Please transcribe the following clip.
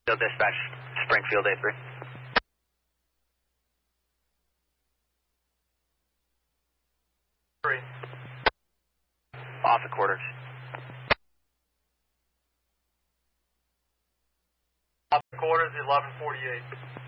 Dispatch, Springfield A3. Off the quarters. Off the quarters, 1148.